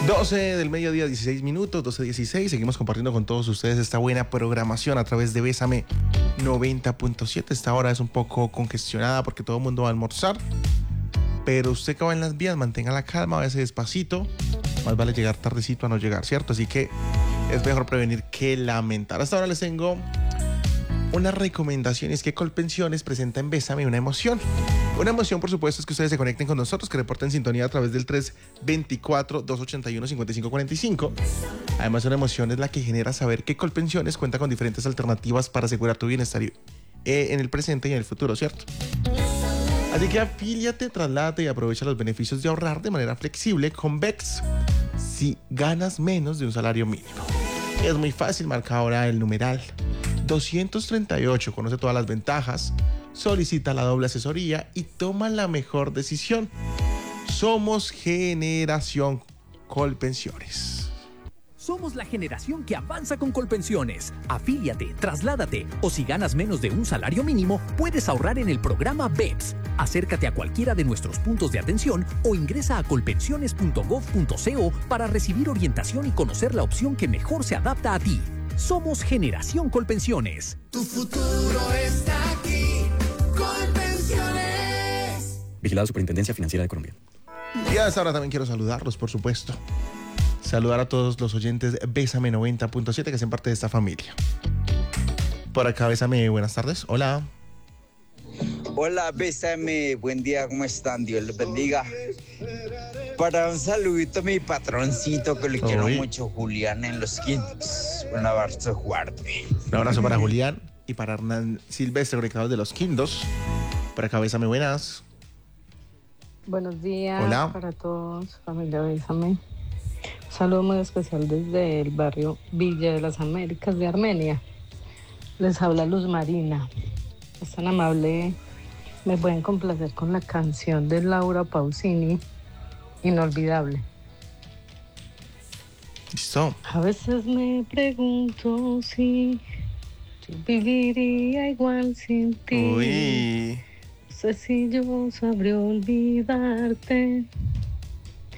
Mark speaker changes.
Speaker 1: 12 del mediodía, 16 minutos, 12:16. Seguimos compartiendo con todos ustedes esta buena programación a través de Bésame 90.7. Esta hora es un poco congestionada porque todo el mundo va a almorzar. Pero usted que va en las vías, mantenga la calma, váyase despacito. Más vale llegar tardecito a no llegar, ¿cierto? Así que es mejor prevenir que lamentar. Hasta ahora les tengo unas recomendaciones que Colpensiones presenta en Bésame una emoción. Una emoción, por supuesto, es que ustedes se conecten con nosotros, que reporten sintonía a través del 324-281-5545. Además, una emoción es la que genera saber que Colpensiones cuenta con diferentes alternativas para asegurar tu bienestar en el presente y en el futuro, ¿cierto? Así que afíliate, trasládate y aprovecha los beneficios de ahorrar de manera flexible con VEX si ganas menos de un salario mínimo. Es muy fácil, marca ahora el numeral 238, conoce todas las ventajas, solicita la doble asesoría y toma la mejor decisión. Somos Generación Colpensiones.
Speaker 2: Somos la generación que avanza con Colpensiones. Afíliate, trasládate o si ganas menos de un salario mínimo, puedes ahorrar en el programa BEPS. Acércate a cualquiera de nuestros puntos de atención o ingresa a colpensiones.gov.co para recibir orientación y conocer la opción que mejor se adapta a ti. Somos Generación Colpensiones.
Speaker 3: Tu futuro está aquí. Colpensiones.
Speaker 4: Vigilado Superintendencia Financiera de Colombia.
Speaker 1: Y a esta hora también quiero saludarlos, por supuesto. Saludar a todos los oyentes Bésame 90.7 que hacen parte de esta familia. Por acá, Bésame, buenas tardes. Hola.
Speaker 5: Hola, Bésame, buen día, ¿cómo están? Dios los bendiga. Para un saludito a mi patroncito que le quiero mucho, Julián en Los Quintos. Un abrazo fuerte.
Speaker 1: Un abrazo para Julián y para Hernán Silvestre, conectados de Los Quintos. Por acá, Bésame, buenas.
Speaker 6: Buenos días.
Speaker 1: Hola.
Speaker 6: Para todos, familia Bésame. Un saludo muy especial desde el barrio Villa de las Américas de Armenia. Les habla Luz Marina. Es tan amable. Me pueden complacer con la canción de Laura Pausini, Inolvidable.
Speaker 1: Listo.
Speaker 6: A veces me pregunto si yo viviría igual sin ti.
Speaker 1: Uy.
Speaker 6: No sé si yo sabré olvidarte.